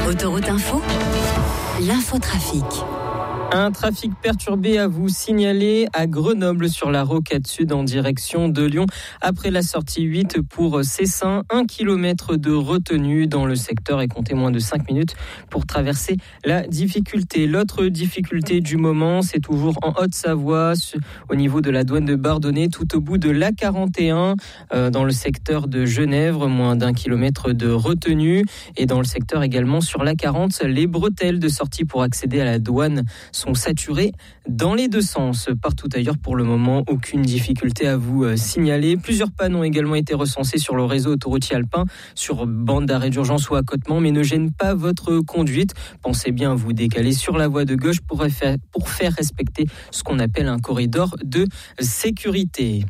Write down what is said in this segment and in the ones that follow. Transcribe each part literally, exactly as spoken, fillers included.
Autoroute Info, l'infotrafic. Un trafic perturbé à vous signaler à Grenoble sur la Rocade Sud en direction de Lyon. Après la sortie huit pour Cessin, un kilomètre de retenue dans le secteur et comptez moins de cinq minutes pour traverser la difficulté. L'autre difficulté du moment, c'est toujours en Haute-Savoie, au niveau de la douane de Bardonnay, tout au bout de l'A quarante et un, euh, dans le secteur de Genève, moins d'un kilomètre de retenue. Et dans le secteur également sur l'A quarante, les bretelles de sortie pour accéder à la douane sont saturés dans les deux sens. Partout ailleurs, pour le moment, aucune difficulté à vous signaler. Plusieurs pannes ont également été recensées sur le réseau autoroutier alpin, sur bande d'arrêt d'urgence ou accotement, mais ne gênent pas votre conduite. Pensez bien à vous décaler sur la voie de gauche pour faire, pour faire respecter ce qu'on appelle un corridor de sécurité.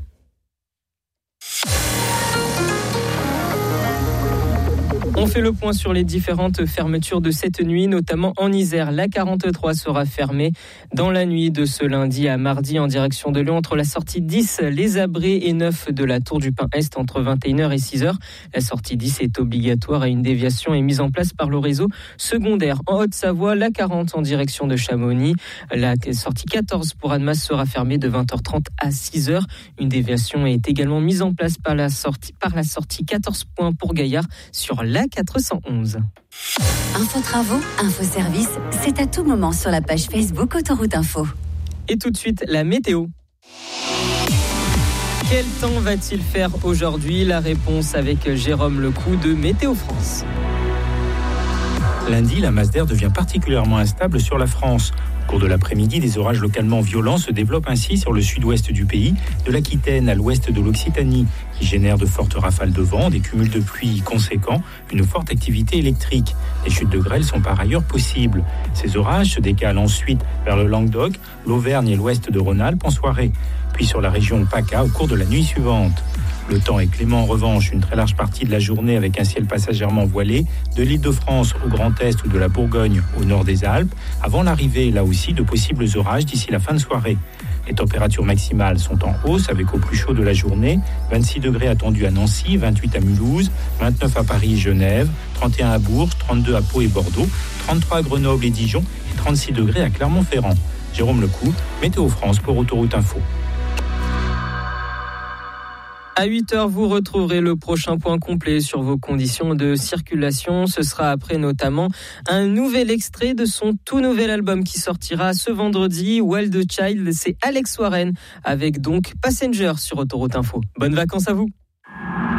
On fait le point sur les différentes fermetures de cette nuit, notamment en Isère. L'A quarante-trois sera fermée dans la nuit de ce lundi à mardi en direction de Lyon, entre la sortie dix, les Abrets et neuf de la Tour du Pin Est entre vingt et une heures et six heures. La sortie dix est obligatoire et une déviation est mise en place par le réseau secondaire. En Haute-Savoie, l'A quarante en direction de Chamonix. La sortie quatorze pour Annemasse sera fermée de vingt heures trente à six heures. Une déviation est également mise en place par la sortie, par la sortie quatorze points pour Gaillard sur l'A quatre cent onze. Info travaux, info service, c'est à tout moment sur la page Facebook Autoroute Info. Et tout de suite, la météo. Quel temps va-t-il faire aujourd'hui ? La réponse avec Jérôme Lecroux de Météo France. Lundi, la masse d'air devient particulièrement instable sur la France. Au cours de l'après-midi, des orages localement violents se développent ainsi sur le sud-ouest du pays, de l'Aquitaine à l'ouest de l'Occitanie, qui génèrent de fortes rafales de vent, des cumuls de pluie conséquents, une forte activité électrique. Les chutes de grêle sont par ailleurs possibles. Ces orages se décalent ensuite vers le Languedoc, l'Auvergne et l'ouest de Rhône-Alpes en soirée, puis sur la région PACA au cours de la nuit suivante. Le temps est clément en revanche une très large partie de la journée avec un ciel passagèrement voilé de l'Île-de-France au Grand Est ou de la Bourgogne au nord des Alpes, avant l'arrivée là aussi de possibles orages d'ici la fin de soirée. Les températures maximales sont en hausse avec au plus chaud de la journée, vingt-six degrés attendus à Nancy, vingt-huit à Mulhouse, vingt-neuf à Paris et Genève, trente et un à Bourges, trente-deux à Pau et Bordeaux, trente-trois à Grenoble et Dijon et trente-six degrés à Clermont-Ferrand. Jérôme Lecroux, Météo France pour Autoroute Info. À huit heures, vous retrouverez le prochain point complet sur vos conditions de circulation. Ce sera après notamment un nouvel extrait de son tout nouvel album qui sortira ce vendredi. Wild Child, c'est Alex Warren avec donc Passenger sur Autoroute Info. Bonnes vacances à vous.